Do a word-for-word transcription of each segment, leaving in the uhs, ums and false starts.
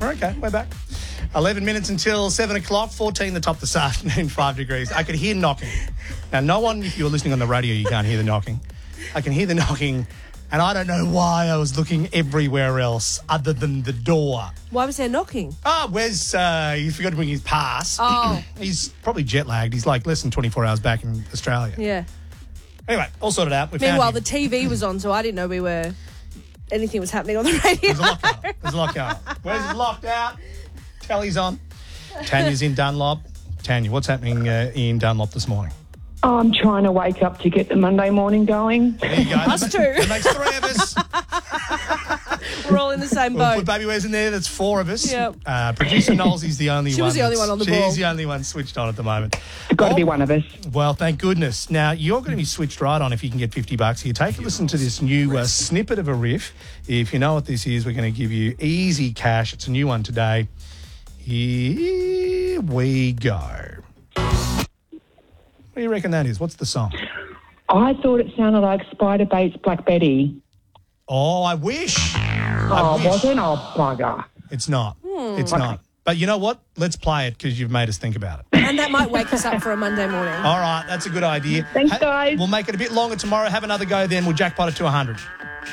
Okay, we're back. eleven minutes until seven o'clock, fourteen the top this afternoon, five degrees. I could hear knocking. Now, no one, if you're listening on the radio, you can't hear the knocking. I can hear the knocking, and I don't know why I was looking everywhere else other than the door. Why was there knocking? Ah, Wes, uh, he forgot to bring his pass. Oh. He's probably jet lagged. He's like less than twenty-four hours back in Australia. Yeah. Anyway, all sorted out. We Meanwhile, found the him. T V was on, so I didn't know we were... anything was happening on the radio. There's a lockout. There's a lockout. Wes is locked out. Telly's on. Tanya's in Dunlop. Tanya, what's happening uh, in Dunlop this morning? I'm trying to wake up to get the Monday morning going. There you go. Us That too. ma- That makes three of us. We're all in the same We'll put boat. Baby Wes in there. That's four of us. Yep. Uh, Producer Knowles the only She one. was the only that's- one on the she's ball. the only one switched on at the moment. It's got to Oh, be one of us. Well, thank goodness. Now, you're going to be switched right on if you can get fifty bucks. Here, take a listen to this new uh, snippet of a riff. If you know what this is, we're going to give you easy cash. It's a new one today. Here we go. What do you reckon that is? What's the song? I thought it sounded like Spider Bait's Black Betty. Oh, I wish. I Oh, wish. wasn't? Oh, bugger. It's not. Hmm. It's not. But you know what? Let's play it because you've made us think about it. And that might wake us up for a Monday morning. All right, that's a good idea. Thanks, guys. We'll make it a bit longer tomorrow. Have another go then. We'll jackpot it to one hundred.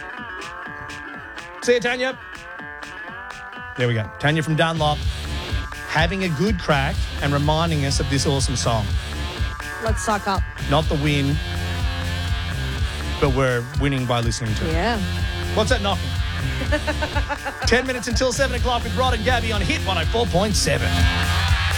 See you, Tanya. There we go. Tanya from Dunlop having a good crack and reminding us of this awesome song. Let's suck up. Not the win, but we're winning by listening to it. Yeah. What's that knocking? Ten minutes until seven o'clock with Rod and Gabby on Hit one oh four point seven.